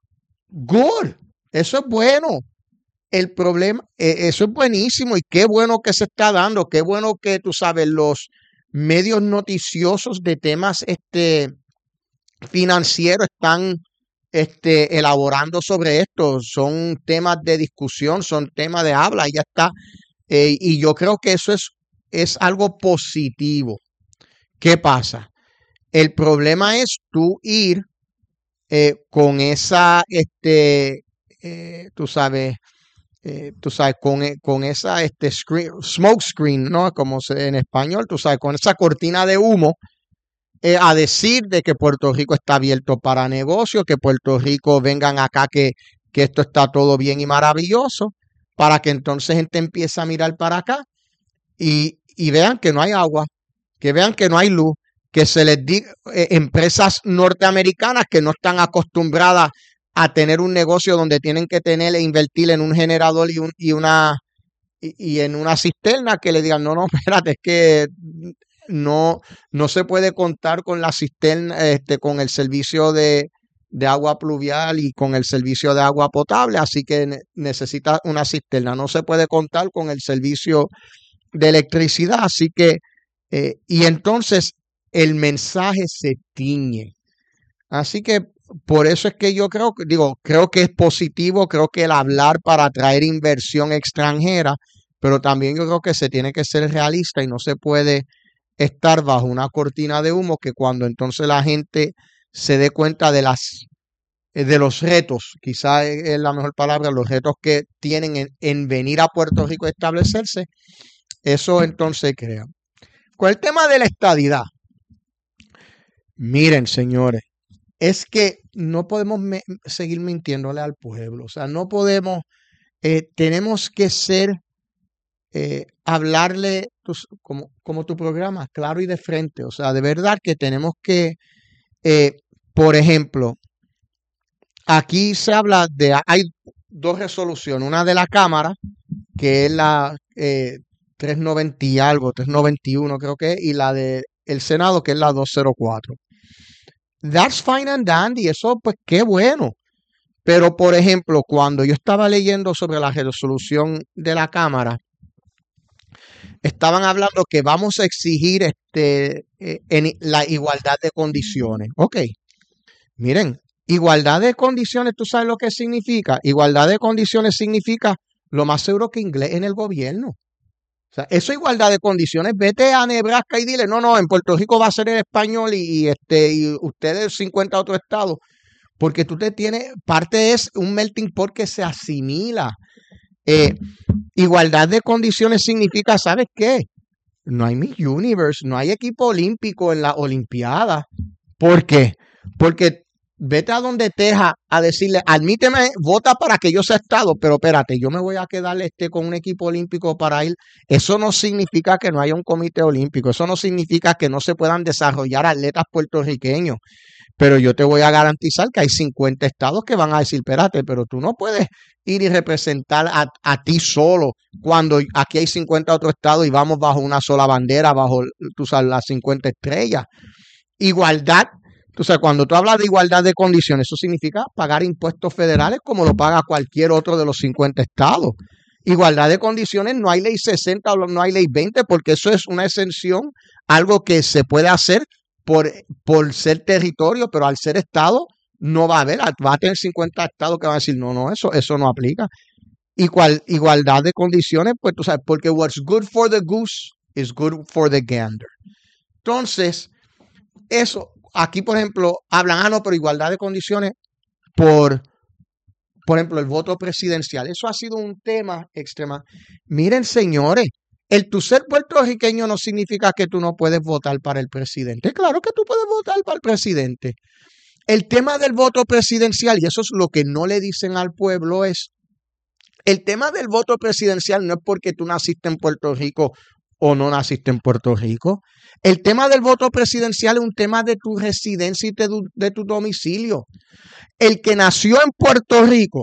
good, eso es bueno. El problema, eh, eso es buenísimo y qué bueno que se está dando, qué bueno que tú sabes, los medios noticiosos de temas este, financieros están este, elaborando sobre esto. Son temas de discusión, son temas de habla y ya está. Eh, y yo creo que eso es, es algo positivo. ¿Qué pasa? El problema es tú ir eh, con esa, este, eh, tú sabes, eh, tú sabes, con, con esa este screen, smoke screen, ¿no? Como se, en español, tú sabes, con esa cortina de humo, eh, a decir de que Puerto Rico está abierto para negocios, que Puerto Rico vengan acá, que, que esto está todo bien y maravilloso, para que entonces gente empiece a mirar para acá y, y vean que no hay agua, que vean que no hay luz, que se les diga, eh, empresas norteamericanas que no están acostumbradas a tener un negocio donde tienen que tener e invertir en un generador y, un, y una y, y en una cisterna, que le digan, no, no, espérate, es que no, no se puede contar con la cisterna, este, con el servicio de, de agua pluvial y con el servicio de agua potable, así que ne- necesita una cisterna. No se puede contar con el servicio de electricidad, así que, eh, y entonces el mensaje se tiñe. Así que por eso es que yo creo que, digo, creo que es positivo, creo que el hablar para atraer inversión extranjera, pero también yo creo que se tiene que ser realista y no se puede estar bajo una cortina de humo que cuando entonces la gente se dé cuenta de las eh, de los retos, quizá es la mejor palabra, los retos que tienen en, en venir a Puerto Rico a establecerse, eso entonces crea. Con el tema de la estadidad, miren, señores, es que no podemos me- seguir mintiéndole al pueblo. O sea, no podemos, eh, tenemos que ser, eh, hablarle tus- como, como tu programa, claro y de frente. O sea, de verdad que tenemos que, eh, por ejemplo, aquí se habla de, hay dos resoluciones, una de la Cámara, que es la eh, trescientos noventa y algo, trescientos noventa y uno creo que es, y la de el Senado, que es la doscientos cuatro. That's fine and dandy, eso pues qué bueno. Pero, por ejemplo, cuando yo estaba leyendo sobre la resolución de la Cámara, estaban hablando que vamos a exigir este, eh, en la igualdad de condiciones. Ok, miren, igualdad de condiciones, ¿tú sabes lo que significa? Igualdad de condiciones significa lo más seguro que inglés en el gobierno. O sea, eso es igualdad de condiciones. Vete a Nebraska y dile, no, no, en Puerto Rico va a ser el español y, y este, y ustedes cincuenta otros estados. Porque tú te tienes, parte es un melting pot que se asimila. Eh, igualdad de condiciones significa, ¿sabes qué? No hay Miss Universe, no hay equipo olímpico en la Olimpiada. ¿Por qué? Porque vete a donde Texas a decirle, admíteme, vota para que yo sea estado, pero espérate, yo me voy a quedar este, con un equipo olímpico para ir. Eso no significa que no haya un comité olímpico, eso no significa que no se puedan desarrollar atletas puertorriqueños. Pero yo te voy a garantizar que hay cincuenta estados que van a decir, espérate, pero tú no puedes ir y representar a, a ti solo cuando aquí hay cincuenta otros estados y vamos bajo una sola bandera, bajo tú sabes, las cincuenta estrellas. Igualdad, tú sabes, cuando tú hablas de igualdad de condiciones, eso significa pagar impuestos federales como lo paga cualquier otro de los cincuenta estados. Igualdad de condiciones, no hay ley sesenta o no hay ley veinte, porque eso es una exención, algo que se puede hacer por, por ser territorio, pero al ser estado no va a haber, va a tener cincuenta estados que van a decir, no, no, eso, eso no aplica. Igual, igualdad de condiciones, pues tú sabes, porque what's good for the goose is good for the gander. Entonces, eso, aquí por ejemplo, hablan, ah, no, pero igualdad de condiciones por, por ejemplo, el voto presidencial. Eso ha sido un tema extrema. Miren, señores, El tu ser puertorriqueño no significa que tú no puedes votar para el presidente. Claro que tú puedes votar para el presidente. El tema del voto presidencial, y eso es lo que no le dicen al pueblo, es el tema del voto presidencial no es porque tú naciste en Puerto Rico o no naciste en Puerto Rico. El tema del voto presidencial es un tema de tu residencia y de tu, de tu domicilio. El que nació en Puerto Rico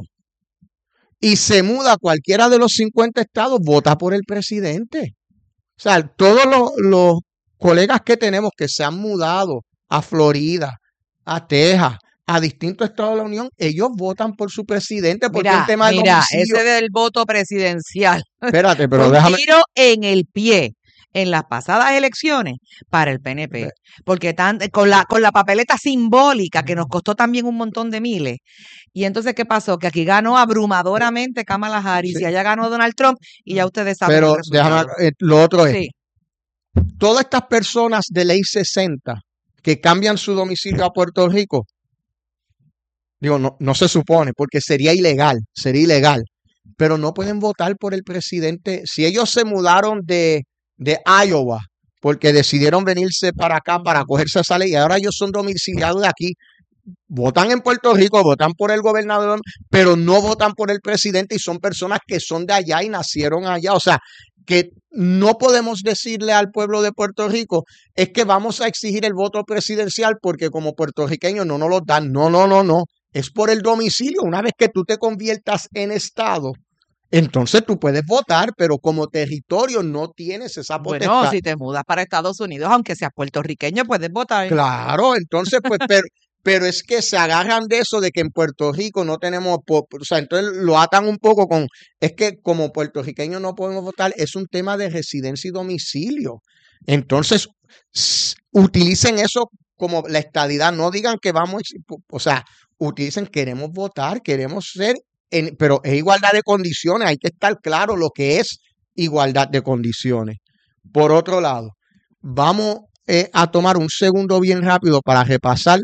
y se muda a cualquiera de los cincuenta estados, vota por el presidente. O sea, todos los, los colegas que tenemos que se han mudado a Florida, a Texas, a distintos estados de la Unión, ellos votan por su presidente porque Mira, el tema del mira, domicilio. ese del voto presidencial. Espérate, pero Un déjame. tiro en el pie en las pasadas elecciones para el P N P, porque tan, con la con la papeleta simbólica que nos costó también un montón de miles. Y entonces, ¿qué pasó? Que aquí ganó abrumadoramente Kamala Harris Sí. y allá ganó Donald Trump y ya ustedes saben Pero el resultado. déjame, eh, lo otro es, Sí. todas estas personas de ley sesenta que cambian su domicilio a Puerto Rico, digo, no, no se supone, porque sería ilegal, sería ilegal, pero no pueden votar por el presidente. Si ellos se mudaron de, de Iowa porque decidieron venirse para acá para acogerse a esa ley y ahora ellos son domiciliados de aquí, votan en Puerto Rico, votan por el gobernador, pero no votan por el presidente y son personas que son de allá y nacieron allá. O sea, que no podemos decirle al pueblo de Puerto Rico es que vamos a exigir el voto presidencial porque como puertorriqueños no nos lo dan. No, no, no, no. Es por el domicilio. Una vez que tú te conviertas en estado, entonces tú puedes votar, pero como territorio no tienes esa potestad. Bueno, si te mudas para Estados Unidos, aunque seas puertorriqueño, puedes votar. Claro, entonces pues, pero, pero es que se agarran de eso de que en Puerto Rico no tenemos, po- o sea, entonces lo atan un poco con, es que como puertorriqueños no podemos votar, es un tema de residencia y domicilio. Entonces, s- utilicen eso como la estadidad, no digan que vamos, a ex- o sea, utilicen, queremos votar, queremos ser, en- pero es igualdad de condiciones, hay que estar claro lo que es igualdad de condiciones. Por otro lado, vamos eh, a tomar un segundo bien rápido para repasar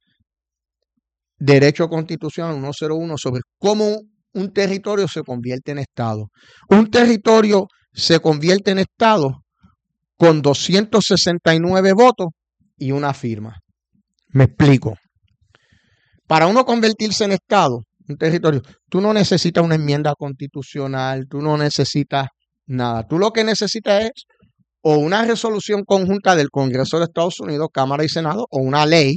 Derecho Constitucional ciento uno sobre cómo un territorio se convierte en Estado. Un territorio se convierte en Estado con doscientos sesenta y nueve votos y una firma. Me explico. Para uno convertirse en Estado, un territorio, tú no necesitas una enmienda constitucional, tú no necesitas nada. Tú lo que necesitas es o una resolución conjunta del Congreso de Estados Unidos, Cámara y Senado, o una ley,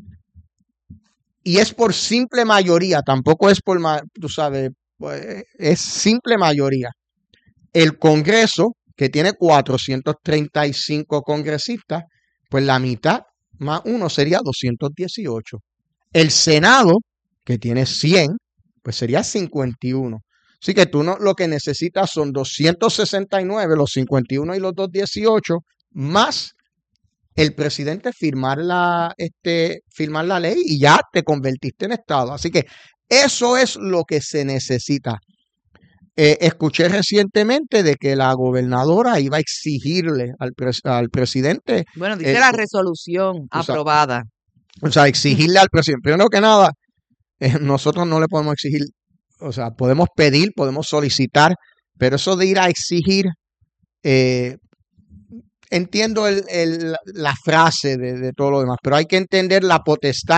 y es por simple mayoría, tampoco es por, ma- tú sabes, pues, es simple mayoría. El Congreso, que tiene cuatrocientos treinta y cinco congresistas, pues la mitad más uno sería doscientos dieciocho. El Senado, que tiene cien, pues sería cincuenta y uno. Así que tú no, lo que necesitas son doscientos sesenta y nueve, los cincuenta y uno y los doscientos dieciocho, más el presidente firmar la, este, firmar la ley y ya te convertiste en Estado. Así que eso es lo que se necesita. Eh, escuché recientemente de que la gobernadora iba a exigirle al, pres- al presidente, Bueno, dice eh, la resolución tú sabes, aprobada. o sea, exigirle al presidente. Primero que nada, eh, nosotros no le podemos exigir, o sea, podemos pedir, podemos solicitar, pero eso de ir a exigir, eh, entiendo el- el- la la frase de, de todo lo demás, pero hay que entender la potestad.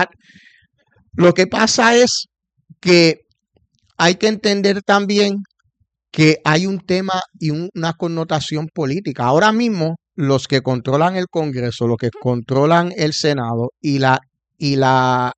Lo que pasa es que hay que entender también que hay un tema y un- una connotación política. Ahora mismo, los que controlan el Congreso, los que controlan el Senado y la, y la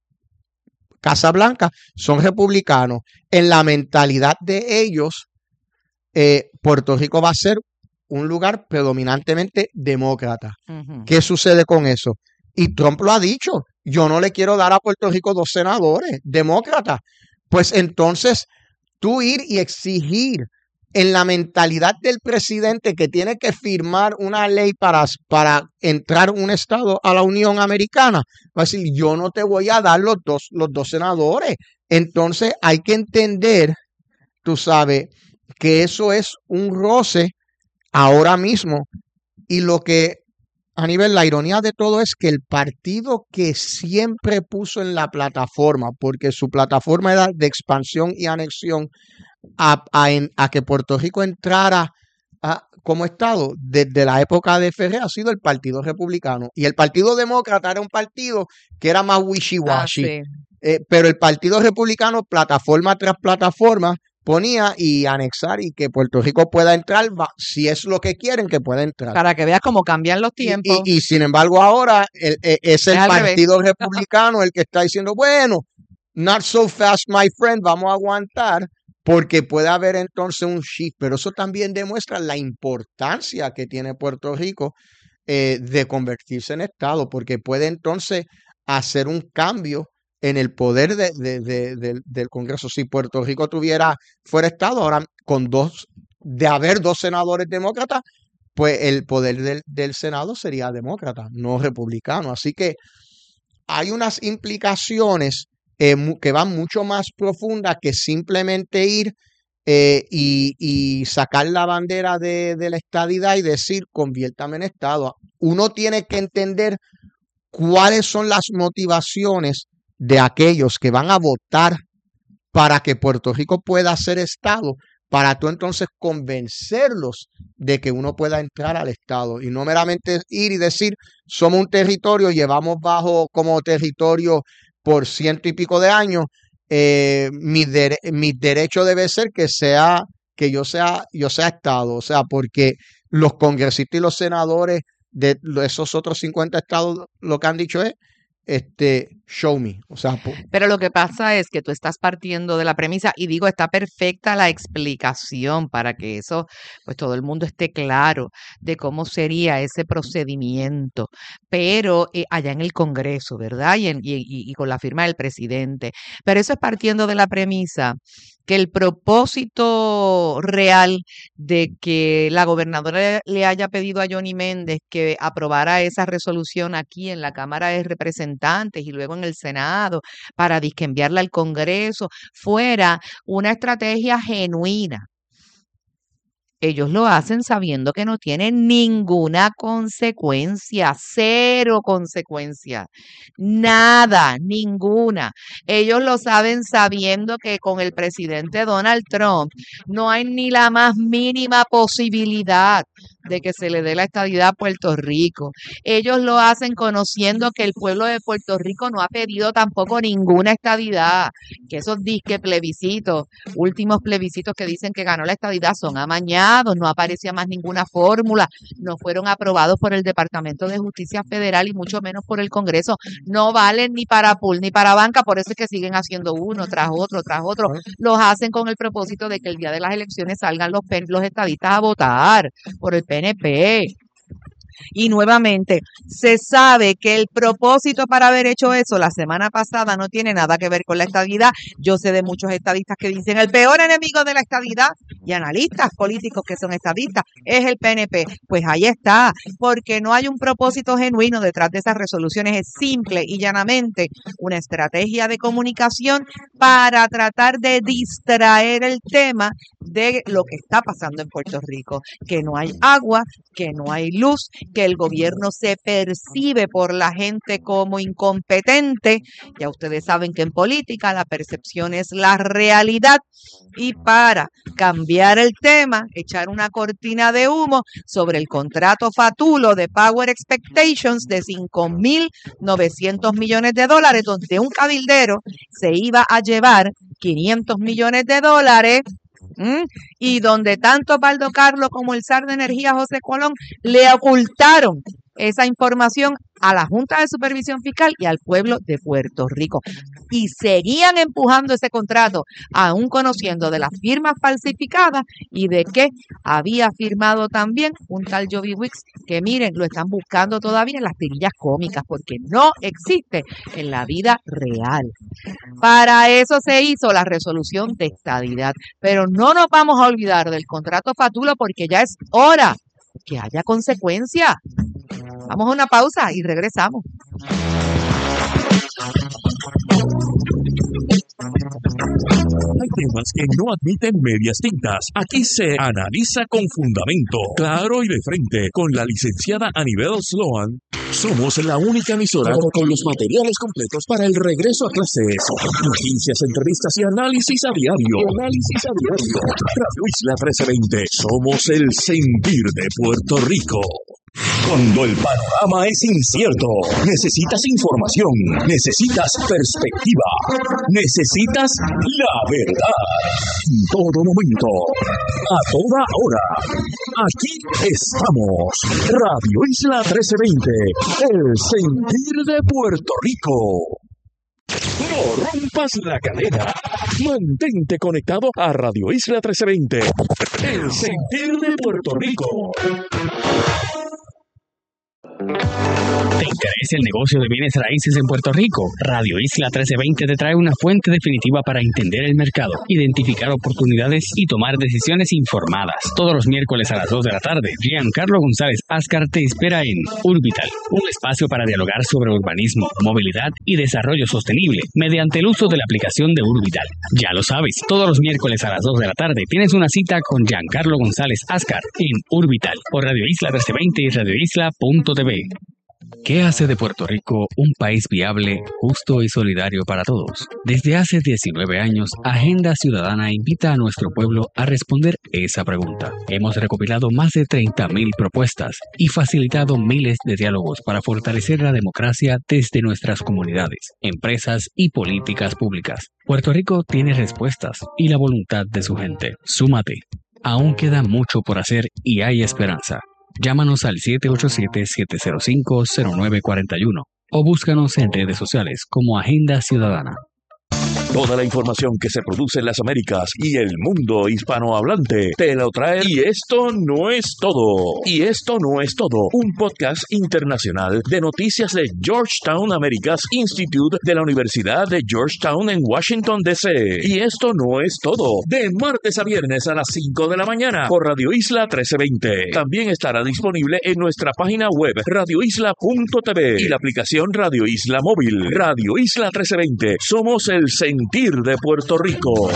Casa Blanca son republicanos. En la mentalidad de ellos, eh, Puerto Rico va a ser un lugar predominantemente demócrata. Ujú. ¿Qué sucede con eso? Y Trump lo ha dicho, yo no le quiero dar a Puerto Rico dos senadores demócratas. Pues entonces tú ir y exigir en la mentalidad del presidente que tiene que firmar una ley para, para entrar un estado a la Unión Americana, va a decir, yo no te voy a dar los dos, los dos senadores. Entonces hay que entender, tú sabes, que eso es un roce ahora mismo. Y lo que a nivel, la ironía de todo es que el partido que siempre puso en la plataforma, porque su plataforma era de expansión y anexión a, a, en- a que Puerto Rico entrara a, como Estado desde la época de Ferré ha sido el Partido Republicano. Y el Partido Demócrata era un partido que era más wishy-washy. Ah, sí. Eh, pero el Partido Republicano, plataforma tras plataforma, ponía y anexar y que Puerto Rico pueda entrar, va, si es lo que quieren, que pueda entrar. Para que veas cómo cambian los Y, tiempos. y, y sin embargo ahora el, el, es el Es al Partido Republicano el que está diciendo, bueno, not so fast, my friend, vamos a aguantar, porque puede haber entonces un shift, pero eso también demuestra la importancia que tiene Puerto Rico eh, de convertirse en Estado, porque puede entonces hacer un cambio en el poder de, de, de, de, del Congreso. Si Puerto Rico tuviera, fuera Estado, ahora con dos, de haber dos senadores demócratas, pues el poder del, del Senado sería demócrata, no republicano. Así que hay unas implicaciones eh, que van mucho más profundas que simplemente ir eh, y, y sacar la bandera de, de la estadidad y decir, conviértame en Estado. Uno tiene que entender cuáles son las motivaciones de aquellos que van a votar para que Puerto Rico pueda ser Estado, para tú entonces convencerlos de que uno pueda entrar al Estado y no meramente ir y decir, somos un territorio, llevamos bajo como territorio por ciento y pico de años, eh, mi, de, mi derecho debe ser que sea, que yo sea, yo sea Estado, o sea, porque los congresistas y los senadores de esos otros cincuenta estados lo que han dicho es, este, show me, o sea, pero lo que pasa es que tú estás partiendo de la premisa y digo, está perfecta la explicación para que eso, pues todo el mundo esté claro de cómo sería ese procedimiento, pero eh, allá en el Congreso, ¿verdad? Y, en, y, y, y con la firma del presidente, pero eso es partiendo de la premisa que el propósito real de que la gobernadora le haya pedido a Johnny Méndez que aprobara esa resolución aquí en la Cámara de Representantes y luego en el Senado para disque enviarla al Congreso fuera una estrategia genuina. Ellos lo hacen sabiendo que no tienen ninguna consecuencia, cero consecuencia, nada, ninguna. Ellos lo saben sabiendo que con el presidente Donald Trump no hay ni la más mínima posibilidad de que se le dé la estadidad a Puerto Rico. Ellos lo hacen conociendo que el pueblo de Puerto Rico no ha pedido tampoco ninguna estadidad, que esos disque plebiscitos, últimos plebiscitos que dicen que ganó la estadidad son amañados. No aparecía más ninguna fórmula, no fueron aprobados por el Departamento de Justicia Federal y mucho menos por el Congreso, no valen ni para pool ni para banca, por eso es que siguen haciendo uno tras otro, tras otro, los hacen con el propósito de que el día de las elecciones salgan los, los estadistas a votar por el P N P. Y nuevamente, se sabe que el propósito para haber hecho eso la semana pasada no tiene nada que ver con la estadidad. Yo sé de muchos estadistas que dicen el peor enemigo de la estadidad y analistas políticos que son estadistas es el P N P. Pues ahí está, porque no hay un propósito genuino detrás de esas resoluciones. Es simple y llanamente una estrategia de comunicación para tratar de distraer el tema de lo que está pasando en Puerto Rico, que no hay agua, que no hay luz, que el gobierno se percibe por la gente como incompetente. Ya ustedes saben que en política la percepción es la realidad. Y para cambiar el tema, echar una cortina de humo sobre el contrato fatulo de Power Expectations de cinco mil novecientos millones de dólares, donde un cabildero se iba a llevar quinientos millones de dólares. ¿Mm? Y donde tanto Baldo Carlos como el zar de energía José Colón le ocultaron esa información a la Junta de Supervisión Fiscal y al pueblo de Puerto Rico. Y seguían empujando ese contrato, aún conociendo de las firmas falsificadas y de que había firmado también un tal Joby Wicks, que miren, lo están buscando todavía en las tirillas cómicas, porque no existe en la vida real. Para eso se hizo la resolución de estadidad. Pero no nos vamos a olvidar del contrato fatulo, porque ya es hora que haya consecuencias. Vamos a una pausa y regresamos. temas que no admiten medias tintas. Aquí se analiza con fundamento, claro y de frente, con la licenciada Anibel Sloan. Somos la única emisora con los materiales completos para el regreso a clases. Noticias, entrevistas y análisis a diario. Análisis a diario. Radio Isla trece veinte. Somos el sentir de Puerto Rico. Cuando el panorama es incierto, necesitas información, necesitas perspectiva, necesitas la verdad. En todo momento, a toda hora. Aquí estamos. Radio Isla trece veinte, el sentir de Puerto Rico. No rompas la cadena. Mantente conectado a Radio Isla trece veinte, el sentir de Puerto Rico. ¿Te interesa el negocio de bienes raíces en Puerto Rico? Radio Isla trece veinte te trae una fuente definitiva para entender el mercado, identificar oportunidades y tomar decisiones informadas. Todos los miércoles a las dos de la tarde, Giancarlo González Ascar te espera en Urbital, un espacio para dialogar sobre urbanismo, movilidad y desarrollo sostenible mediante el uso de la aplicación de Urbital. Ya lo sabes, todos los miércoles a las dos de la tarde tienes una cita con Giancarlo González Ascar en Urbital por Radio Isla trece veinte y radio isla punto t v. ¿Qué hace de Puerto Rico un país viable, justo y solidario para todos? Desde hace diecinueve años, Agenda Ciudadana invita a nuestro pueblo a responder esa pregunta. Hemos recopilado más de treinta mil propuestas y facilitado miles de diálogos para fortalecer la democracia desde nuestras comunidades, empresas y políticas públicas. Puerto Rico tiene respuestas y la voluntad de su gente. Súmate. Aún queda mucho por hacer y hay esperanza. Llámanos al siete ocho siete, siete cero cinco, cero nueve cuatro uno o búscanos en redes sociales como Agenda Ciudadana. Toda la información que se produce en las Américas y el mundo hispanohablante te lo trae. Y esto no es todo. Y esto no es todo. Un podcast internacional de noticias de Georgetown Americas Institute de la Universidad de Georgetown en Washington, D C Y esto no es todo. De martes a viernes a las cinco de la mañana por Radio Isla trece veinte. También estará disponible en nuestra página web radio isla punto t v y la aplicación Radio Isla Móvil. Radio Isla trece veinte. Somos el sentir de Puerto Rico.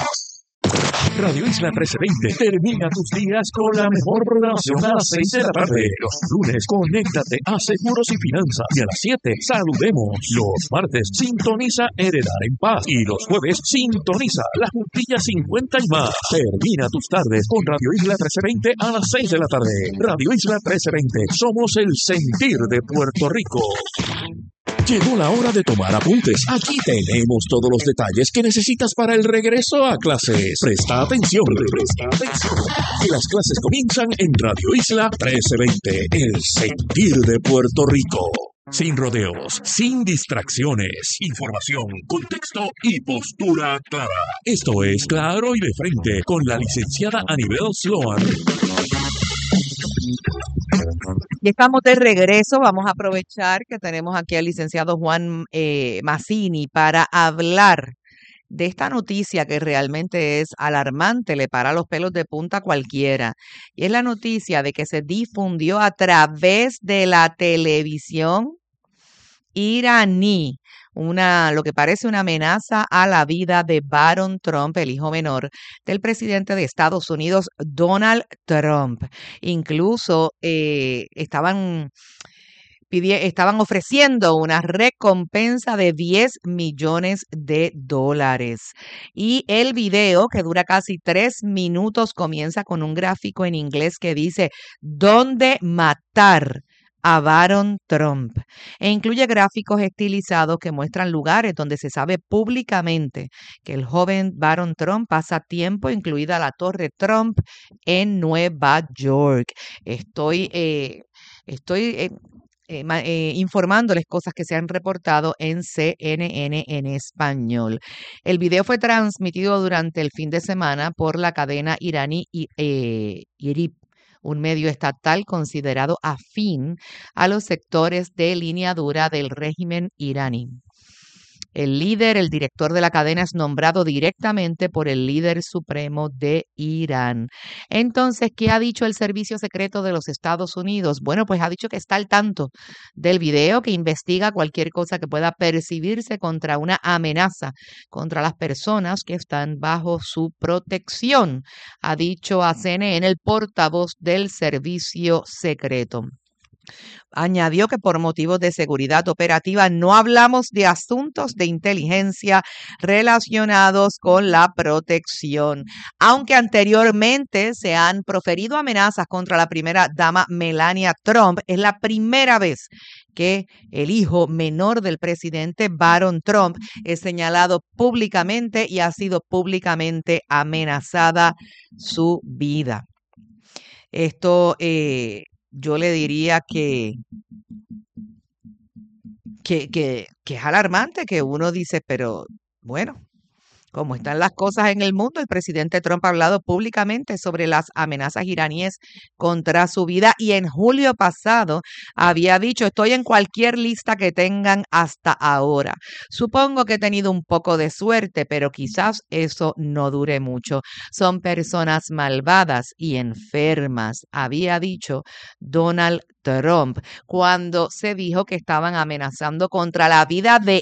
Radio Isla trece veinte termina tus días con la mejor programación a las seis de la tarde. Los lunes, conéctate a Seguros y Finanzas. Y a las siete, saludemos. Los martes, sintoniza Heredar en Paz. Y los jueves, sintoniza La Juntilla cincuenta y más. Termina tus tardes con Radio Isla trece veinte a las seis de la tarde. Radio Isla trece veinte. Somos el sentir de Puerto Rico. Llegó la hora de tomar apuntes. Aquí tenemos todos los detalles que necesitas para el regreso a clases. Presta atención, presta atención. Que las clases comienzan en Radio Isla trece veinte, el sentir de Puerto Rico. Sin rodeos, sin distracciones, información, contexto y postura clara. Esto es Claro y de Frente con la licenciada Anibel Sloan. Y estamos de regreso. Vamos a aprovechar que tenemos aquí al licenciado Juan eh, Mazzini para hablar de esta noticia que realmente es alarmante, le para los pelos de punta a cualquiera. Y es la noticia de que se difundió a través de la televisión iraní una, lo que parece una amenaza a la vida de Barron Trump, el hijo menor del presidente de Estados Unidos, Donald Trump. Incluso eh, estaban, pidi- estaban ofreciendo una recompensa de diez millones de dólares. Y el video, que dura casi tres minutos, comienza con un gráfico en inglés que dice ¿dónde matar a Barron Trump? E incluye gráficos estilizados que muestran lugares donde se sabe públicamente que el joven Barron Trump pasa tiempo, incluida la Torre Trump en Nueva York. Estoy, eh, estoy eh, eh, ma- eh, informándoles cosas que se han reportado en C N N en español. El video fue transmitido durante el fin de semana por la cadena iraní I- eh, IRIB, un medio estatal considerado afín a los sectores de línea dura del régimen iraní. El líder, el director de la cadena es nombrado directamente por el líder supremo de Irán. Entonces, ¿qué ha dicho el Servicio Secreto de los Estados Unidos? Bueno, pues ha dicho que está al tanto del video, que investiga cualquier cosa que pueda percibirse contra una amenaza contra las personas que están bajo su protección, ha dicho a C N N el portavoz del Servicio Secreto. Añadió que por motivos de seguridad operativa no hablamos de asuntos de inteligencia relacionados con la protección. Aunque anteriormente se han proferido amenazas contra la primera dama Melania Trump, es la primera vez que el hijo menor del presidente Barron Trump es señalado públicamente y ha sido públicamente amenazada su vida. Esto eh, yo le diría que, que, que, que es alarmante, que uno dice, pero bueno, como están las cosas en el mundo, el presidente Trump ha hablado públicamente sobre las amenazas iraníes contra su vida y en julio pasado había dicho, estoy en cualquier lista que tengan hasta ahora. Supongo que he tenido un poco de suerte, pero quizás eso no dure mucho. Son personas malvadas y enfermas, había dicho Donald Trump cuando se dijo que estaban amenazando contra la vida de